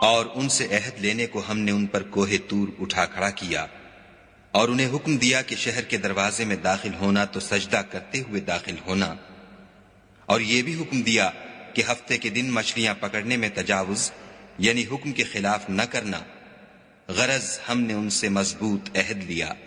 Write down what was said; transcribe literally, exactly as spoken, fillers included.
और उनसे अहद लेने को हमने उन पर कोहे तूर उठा खड़ा किया और उन्हें हुक्म दिया कि शहर के दरवाजे में दाखिल होना तो सजदा करते हुए दाखिल होना, और ये भी हुक्म दिया कि हफ्ते के दिन मछलियां पकड़ने में तजावुज यानी हुक्म के खिलाफ न करना। गरज हमने उनसे मजबूत अहद लिया।